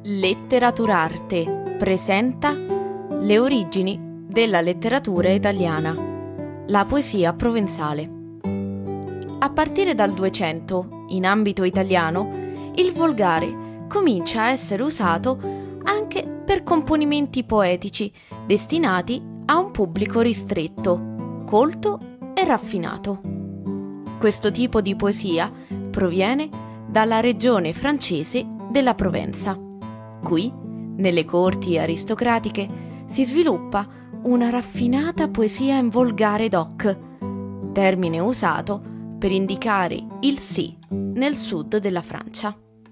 Letteraturarte presenta le origini della letteratura italiana, la poesia provenzale. A partire dal 200, in ambito italiano, il volgare comincia a essere usato anche per componimenti poetici destinati a un pubblico ristretto, colto e raffinato. Questo tipo di poesia proviene dalla regione francese della Provenza. Qui, nelle corti aristocratiche, si sviluppa una raffinata poesia in volgare doc, termine usato per indicare il sì nel sud della Francia.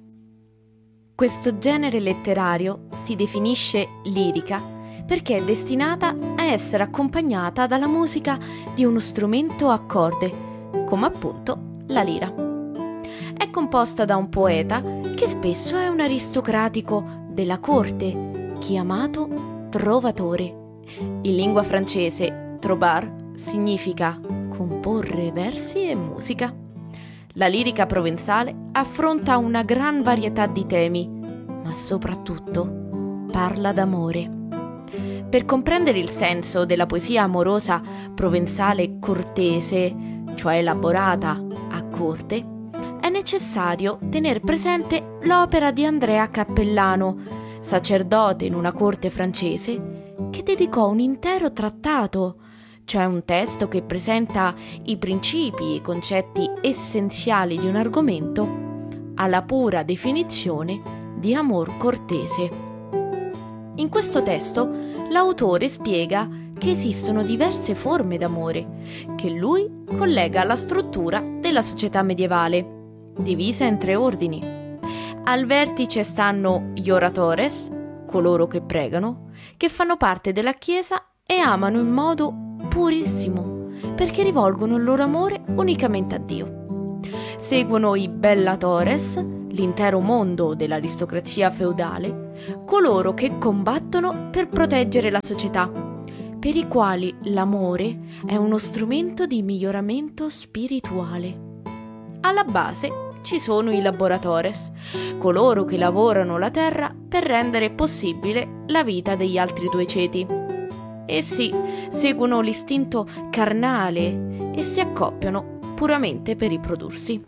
Questo genere letterario si definisce lirica perché è destinata a essere accompagnata dalla musica di uno strumento a corde, come appunto la lira. È composta da un poeta che spesso è un aristocratico della corte, chiamato trovatore. In lingua francese, trobar significa comporre versi e musica. La lirica provenzale affronta una gran varietà di temi, ma soprattutto parla d'amore. Per comprendere il senso della poesia amorosa provenzale cortese, cioè elaborata a corte, è necessario tener presente l'opera di Andrea Cappellano, sacerdote in una corte francese, che dedicò un intero trattato, cioè un testo che presenta i principi e i concetti essenziali di un argomento, alla pura definizione di amor cortese. In questo testo l'autore spiega che esistono diverse forme d'amore, che lui collega alla struttura della società medievale, divisa in 3 ordini. Al vertice stanno gli oratores, coloro che pregano, che fanno parte della Chiesa e amano in modo purissimo, perché rivolgono il loro amore unicamente a Dio. Seguono i bellatores, l'intero mondo dell'aristocrazia feudale, coloro che combattono per proteggere la società, per i quali l'amore è uno strumento di miglioramento spirituale. Alla base ci sono i laboratores, coloro che lavorano la terra per rendere possibile la vita degli altri 2 ceti. Essi seguono l'istinto carnale e si accoppiano puramente per riprodursi.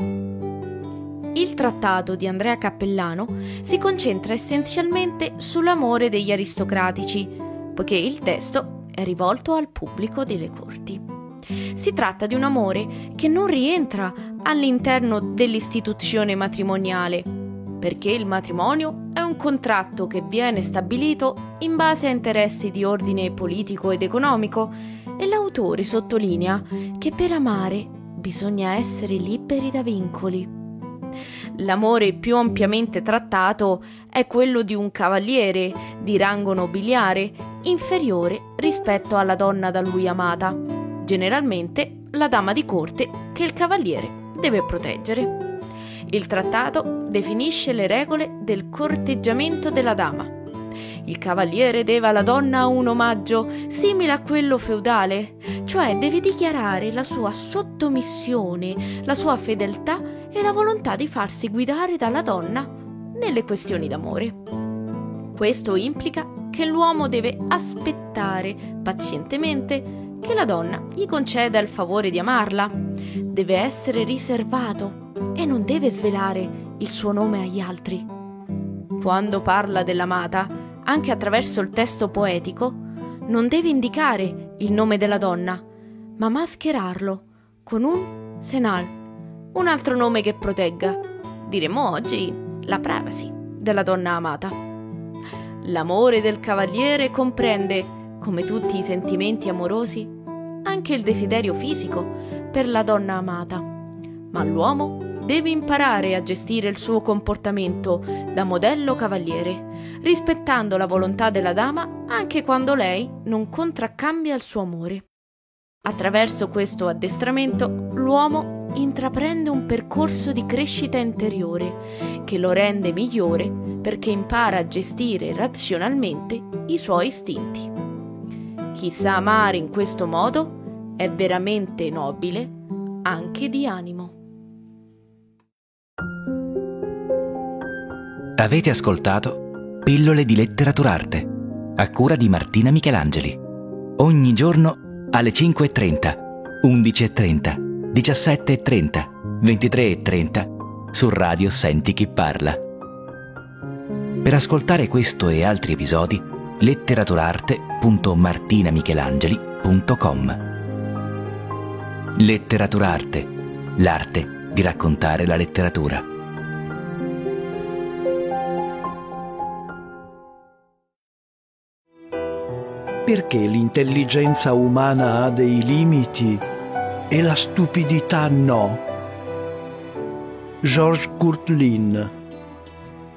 Il trattato di Andrea Cappellano si concentra essenzialmente sull'amore degli aristocratici, poiché il testo è rivolto al pubblico delle corti. Si tratta di un amore che non rientra all'interno dell'istituzione matrimoniale, perché il matrimonio è un contratto che viene stabilito in base a interessi di ordine politico ed economico, e l'autore sottolinea che per amare bisogna essere liberi da vincoli. L'amore più ampiamente trattato è quello di un cavaliere di rango nobiliare inferiore rispetto alla donna da lui amata, generalmente la dama di corte che il cavaliere deve proteggere. Il trattato definisce le regole del corteggiamento della dama. Il cavaliere deve alla donna un omaggio simile a quello feudale, cioè deve dichiarare la sua sottomissione, la sua fedeltà e la volontà di farsi guidare dalla donna nelle questioni d'amore. Questo implica che l'uomo deve aspettare pazientemente che la donna gli conceda il favore di amarla, deve essere riservato e non deve svelare il suo nome agli altri. Quando parla dell'amata, anche attraverso il testo poetico, non deve indicare il nome della donna, ma mascherarlo con un senal, un altro nome che protegga, diremmo oggi, la privacy della donna amata. L'amore del cavaliere comprende, come tutti i sentimenti amorosi, anche il desiderio fisico per la donna amata, ma l'uomo deve imparare a gestire il suo comportamento da modello cavaliere, rispettando la volontà della dama anche quando lei non contraccambia il suo amore. Attraverso questo addestramento l'uomo intraprende un percorso di crescita interiore che lo rende migliore perché impara a gestire razionalmente i suoi istinti. Chi sa amare in questo modo è veramente nobile anche di animo. Avete ascoltato Pillole di Letteraturarte, a cura di Martina Michelangeli. Ogni giorno alle 5:30, 11:30, 17:30, 23:30 su Radio Senti Chi Parla. Per ascoltare questo e altri episodi, letteraturarte.martinamichelangeli.com. Letteraturarte, l'arte di raccontare la letteratura. Perché l'intelligenza umana ha dei limiti e la stupidità no? Georges Courtline.